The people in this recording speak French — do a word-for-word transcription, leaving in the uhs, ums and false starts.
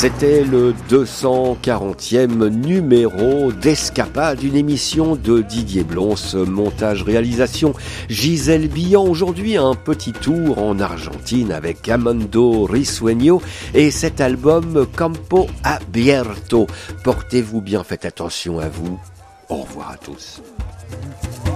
C'était le deux cent quarantième numéro d'Escapade, une émission de Didier Blons, montage-réalisation Gisèle Billan. Aujourd'hui, un petit tour en Argentine avec Amando Risueño et cet album Campo Abierto. Portez-vous bien, faites attention à vous. Au revoir à tous.